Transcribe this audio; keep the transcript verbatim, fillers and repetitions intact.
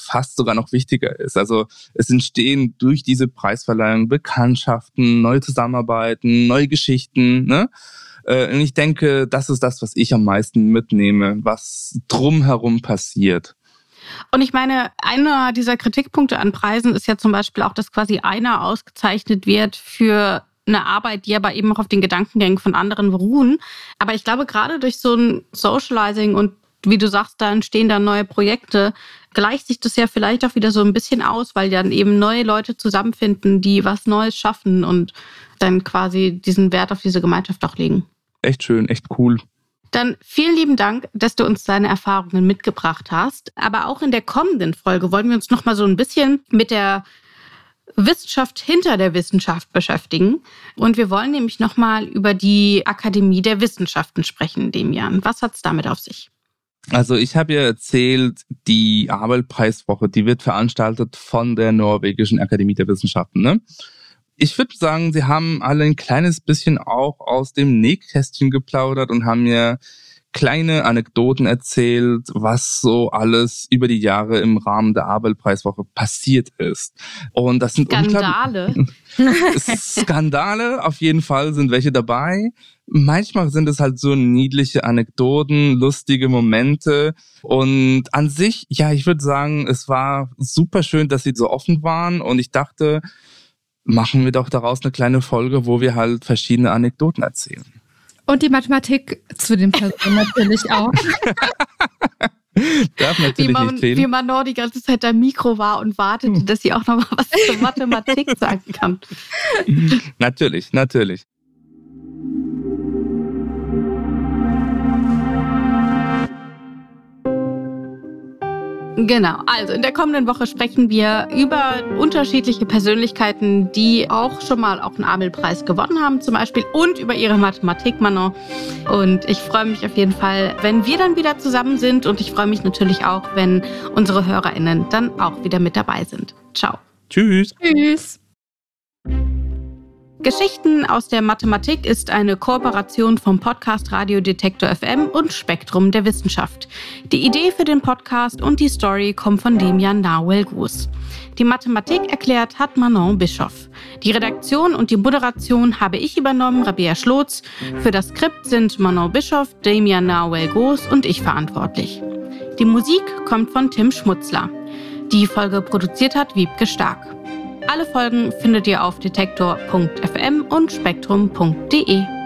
fast sogar noch wichtiger ist. Also es entstehen durch diese Preisverleihung Bekanntschaften, neue Zusammenarbeiten, neue Geschichten, ne? Und ich denke, das ist das, was ich am meisten mitnehme, was drumherum passiert. Und ich meine, einer dieser Kritikpunkte an Preisen ist ja zum Beispiel auch, dass quasi einer ausgezeichnet wird für eine Arbeit, die aber eben auch auf den Gedankengängen von anderen beruhen. Aber ich glaube, gerade durch so ein Socializing und wie du sagst, da entstehen dann neue Projekte, gleicht sich das ja vielleicht auch wieder so ein bisschen aus, weil dann eben neue Leute zusammenfinden, die was Neues schaffen und dann quasi diesen Wert auf diese Gemeinschaft auch legen. Echt schön, echt cool. Dann vielen lieben Dank, dass du uns deine Erfahrungen mitgebracht hast. Aber auch in der kommenden Folge wollen wir uns noch mal so ein bisschen mit der Wissenschaft hinter der Wissenschaft beschäftigen. Und wir wollen nämlich noch mal über die Akademie der Wissenschaften sprechen, Demian. Was hat es damit auf sich? Also ich habe ja erzählt, die Abel-Preiswoche, die wird veranstaltet von der norwegischen Akademie der Wissenschaften, ne? Ich würde sagen, sie haben alle ein kleines bisschen auch aus dem Nähkästchen geplaudert und haben mir kleine Anekdoten erzählt, was so alles über die Jahre im Rahmen der Abel-Preiswoche passiert ist. Und das sind Skandale. Skandale, auf jeden Fall sind welche dabei. Manchmal sind es halt so niedliche Anekdoten, lustige Momente. Und an sich, ja, ich würde sagen, es war super schön, dass sie so offen waren. Und ich dachte, machen wir doch daraus eine kleine Folge, wo wir halt verschiedene Anekdoten erzählen. Und die Mathematik zu den Personen natürlich auch. Darf natürlich wie man, nicht fehlen. Wie Manon die ganze Zeit am Mikro war und wartete, dass sie auch noch mal was zur Mathematik sagen kann. Natürlich, natürlich. Genau, also in der kommenden Woche sprechen wir über unterschiedliche Persönlichkeiten, die auch schon mal auch einen Abel-Preis gewonnen haben zum Beispiel und über ihre Mathematik, Manon. Und ich freue mich auf jeden Fall, wenn wir dann wieder zusammen sind und ich freue mich natürlich auch, wenn unsere HörerInnen dann auch wieder mit dabei sind. Ciao. Tschüss. Tschüss. Geschichten aus der Mathematik ist eine Kooperation vom Podcast Radio Detektor F M und Spektrum der Wissenschaft. Die Idee für den Podcast und die Story kommen von Demian Nahuel-Gus. Die Mathematik erklärt hat Manon Bischoff. Die Redaktion und die Moderation habe ich übernommen, Rabea Schlotz. Für das Skript sind Manon Bischoff, Demian Nahuel-Gus und ich verantwortlich. Die Musik kommt von Tim Schmutzler. Die Folge produziert hat Wiebke Stark. Alle Folgen findet ihr auf detektor punkt f m und spektrum punkt d e.